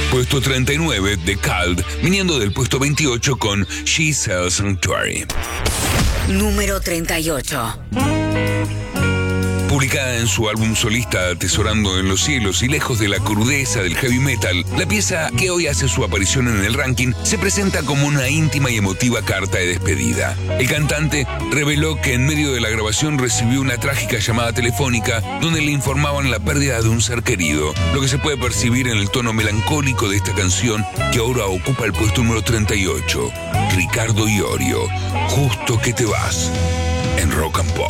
Puesto 39, The Cult, viniendo del puesto 28 con She Sells Sanctuary. Número 38. Publicada en su álbum solista Atesorando en los cielos y lejos de la crudeza del heavy metal, la pieza que hoy hace su aparición en el ranking se presenta como una íntima y emotiva carta de despedida. El cantante reveló que en medio de la grabación recibió una trágica llamada telefónica donde le informaban la pérdida de un ser querido, lo que se puede percibir en el tono melancólico de esta canción que ahora ocupa el puesto número 38. Ricardo Iorio, Justo que te vas, en Rock and Pop.